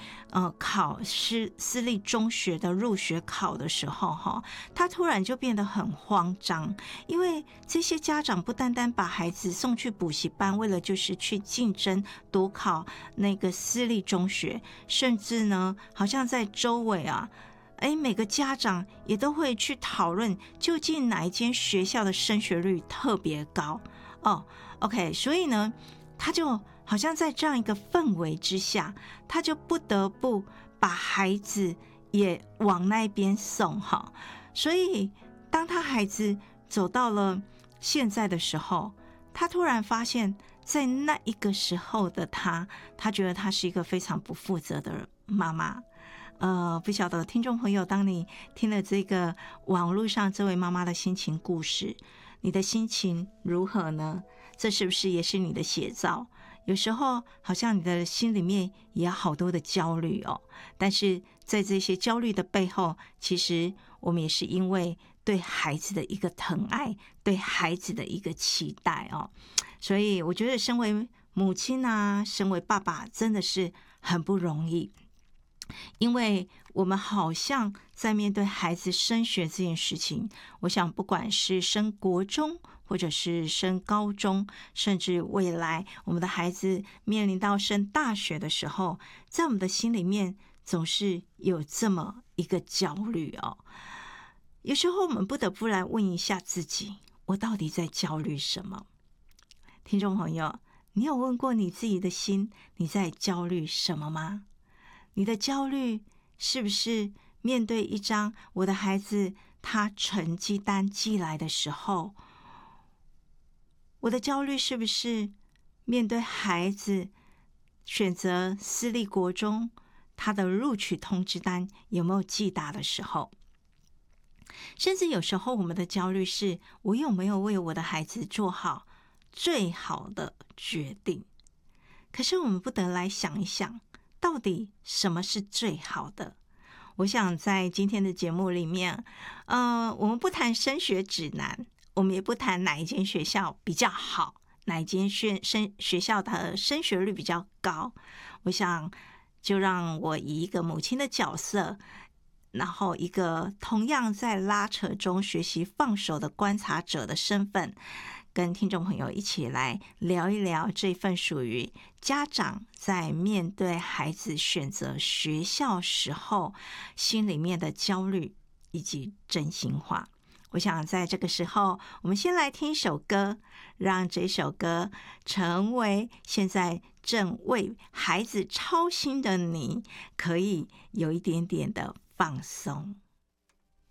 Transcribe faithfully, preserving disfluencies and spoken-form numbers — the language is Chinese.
呃考私私立中学的入学考的时候哈，他突然就变得很慌张，因为这些家长不单单把孩子送去补习班，为了就是去竞争夺考那个私立中学，甚至呢，好像在周围啊。哎，每个家长也都会去讨论，究竟哪一间学校的升学率特别高哦。OK， 所以呢，他就好像在这样一个氛围之下，他就不得不把孩子也往那边送哈。所以，当他孩子走到了现在的时候，他突然发现，在那一个时候的他，他觉得他是一个非常不负责的妈妈。呃，不晓得听众朋友，当你听了这个网络上这位妈妈的心情故事，你的心情如何呢？这是不是也是你的写照？有时候好像你的心里面也有好多的焦虑哦，但是在这些焦虑的背后，其实我们也是因为对孩子的一个疼爱，对孩子的一个期待哦。所以我觉得身为母亲啊，身为爸爸真的是很不容易。因为我们好像在面对孩子升学这件事情，我想不管是升国中或者是升高中，甚至未来我们的孩子面临到升大学的时候，在我们的心里面总是有这么一个焦虑哦。有时候我们不得不来问一下自己，我到底在焦虑什么？听众朋友，你有问过你自己的心，你在焦虑什么吗？你的焦虑是不是面对一张我的孩子他成绩单寄来的时候，我的焦虑是不是面对孩子选择私立国中他的录取通知单有没有寄达的时候，甚至有时候我们的焦虑是我有没有为我的孩子做好最好的决定。可是我们不得来想一想，到底什么是最好的？我想在今天的节目里面，呃，我们不谈升学指南，我们也不谈哪一间学校比较好，哪一间学升学校的升学率比较高。我想就让我以一个母亲的角色，然后一个同样在拉扯中学习放手的观察者的身份，跟听众朋友一起来聊一聊这份属于家长在面对孩子选择学校时候心里面的焦虑以及真心话。我想在这个时候，我们先来听一首歌，让这首歌成为现在正为孩子操心的你，可以有一点点的放松。